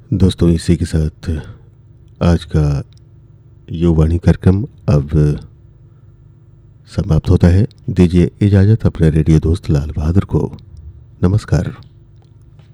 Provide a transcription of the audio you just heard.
दोस्तों, इसी के साथ आज का युवाणी कार्यक्रम अब समाप्त होता है। दीजिए इजाज़त अपने रेडियो दोस्त लाल बहादुर को। नमस्कार।